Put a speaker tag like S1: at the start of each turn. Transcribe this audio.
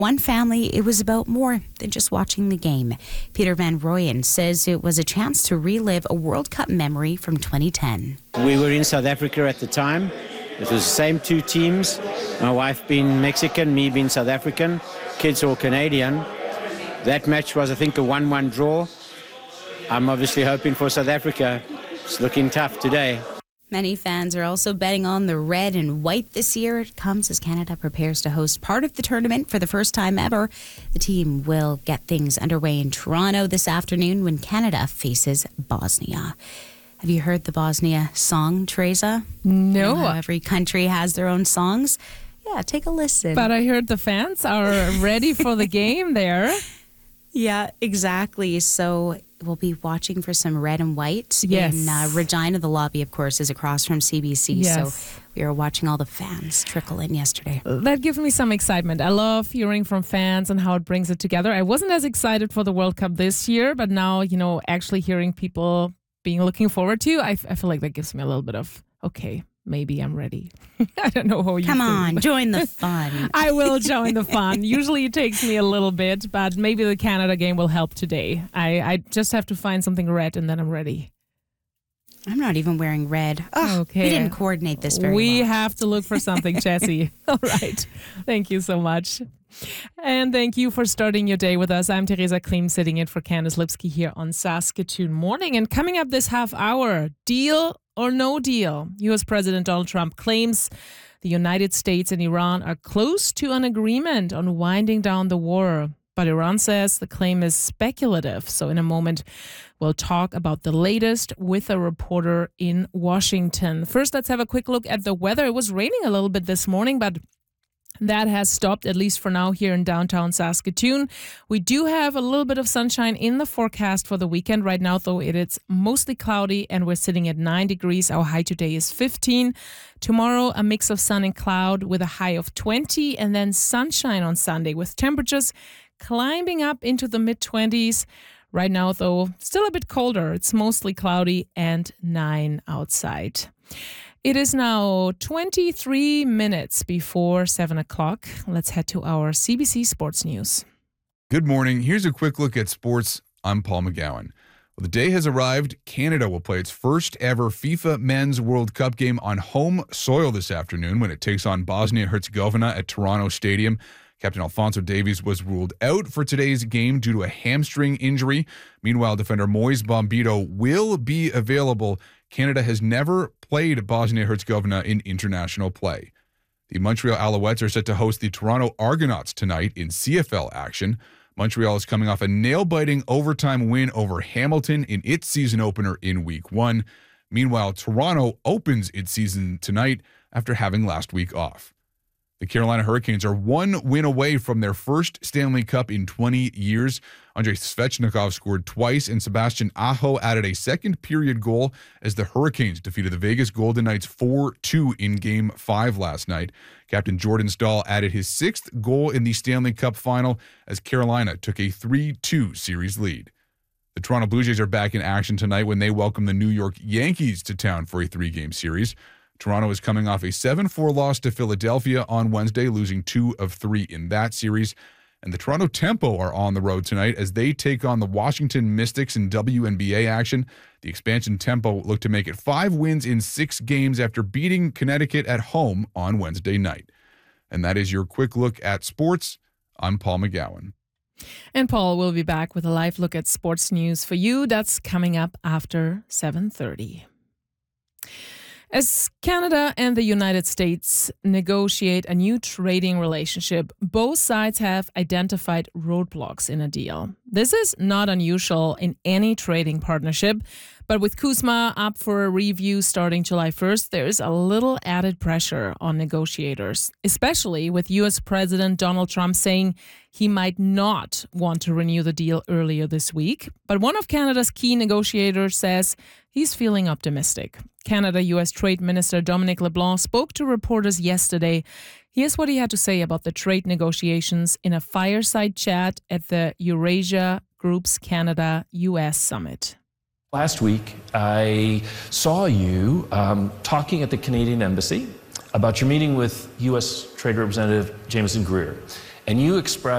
S1: one family, it was about more than just watching the game. Peter Van Rooyen says it was a chance to relive a World Cup memory from 2010.
S2: We were in South Africa at the time. It was the same two teams. My wife being Mexican, me being South African, kids all Canadian. That match was, I think, a 1-1 draw. I'm obviously hoping for South Africa. It's looking tough today.
S1: Many fans are also betting on the red and white this year. It comes as Canada prepares to host part of the tournament for the first time ever. The team will get things underway in Toronto this afternoon when Canada faces Bosnia. Have you heard the Bosnia song, Teresa?
S3: No.
S1: You know how every country has their own songs? Yeah, take a listen.
S3: But I heard the fans are ready for the game there.
S1: Yeah, exactly. So we'll be watching for some red and white
S3: Yes.
S1: in Regina. The lobby, of course, is across from CBC.
S3: Yes.
S1: So we were watching all the fans trickle in yesterday.
S3: That gives me some excitement. I love hearing from fans and how it brings it together. I wasn't as excited for the World Cup this year, but now, actually hearing people being looking forward to, I feel like that gives me a little bit of, okay, maybe I'm ready. I don't know how you
S1: Come
S3: feel.
S1: on, join the fun.
S3: I will join the fun. Usually it takes me a little bit, but maybe the Canada game will help today. I just have to find something red and then I'm ready.
S1: I'm not even wearing red. Oh,
S3: Okay.
S1: We didn't coordinate this very
S3: We
S1: well.
S3: have to look for something, Jessie. All right. Thank you so much. And thank you for starting your day with us. I'm Teresa Klim, sitting in for Candace Lipsky here on Saskatoon Morning. And coming up this half hour, deal or no deal? U.S. President Donald Trump claims the United States and Iran are close to an agreement on winding down the war. But Iran says the claim is speculative. So in a moment, we'll talk about the latest with a reporter in Washington. First, let's have a quick look at the weather. It was raining a little bit this morning, but that has stopped, at least for now, here in downtown Saskatoon. We do have a little bit of sunshine in the forecast for the weekend. Right now, though, it is mostly cloudy and we're sitting at 9 degrees. Our high today is 15. Tomorrow, a mix of sun and cloud with a high of 20, and then sunshine on Sunday with temperatures climbing up into the mid-20s. Right now, though, still a bit colder. It's mostly cloudy and 9 outside. It is now 23 minutes before 7 o'clock. Let's head to our CBC Sports News.
S4: Good morning. Here's a quick look at sports. I'm Paul McGowan. Well, the day has arrived. Canada will play its first ever FIFA Men's World Cup game on home soil this afternoon when it takes on Bosnia-Herzegovina at Toronto Stadium. Captain Alphonso Davies was ruled out for today's game due to a hamstring injury. Meanwhile, defender Moise Bombito will be available. Canada has never played Bosnia-Herzegovina in international play. The Montreal Alouettes are set to host the Toronto Argonauts tonight in CFL action. Montreal is coming off a nail-biting overtime win over Hamilton in its season opener in Week 1. Meanwhile, Toronto opens its season tonight after having last week off. The Carolina Hurricanes are one win away from their first Stanley Cup in 20 years. Andrei Svechnikov scored twice, and Sebastian Aho added a second-period goal as the Hurricanes defeated the Vegas Golden Knights 4-2 in Game 5 last night. Captain Jordan Staal added his sixth goal in the Stanley Cup final as Carolina took a 3-2 series lead. The Toronto Blue Jays are back in action tonight when they welcome the New York Yankees to town for a 3-game series. Toronto is coming off a 7-4 loss to Philadelphia on Wednesday, losing 2 of 3 in that series. And the Toronto Tempo are on the road tonight as they take on the Washington Mystics in WNBA action. The expansion Tempo look to make it 5 wins in 6 games after beating Connecticut at home on Wednesday night. And that is your quick look at sports. I'm Paul McGowan.
S3: And Paul will be back with a live look at sports news for you. That's coming up after 7:30. As Canada and the United States negotiate a new trading relationship, both sides have identified roadblocks in a deal. This is not unusual in any trading partnership, but with CUSMA up for a review starting July 1st, there is a little added pressure on negotiators, especially with U.S. President Donald Trump saying he might not want to renew the deal earlier this week. But one of Canada's key negotiators says he's feeling optimistic. Canada-U.S. Trade Minister Dominic LeBlanc spoke to reporters yesterday. Here's what he had to say about the trade negotiations in a fireside chat at the Eurasia Group's Canada-U.S. Summit.
S5: Last week, I saw you talking at the Canadian Embassy about your meeting with U.S. Trade Representative Jameson Greer, and you expressed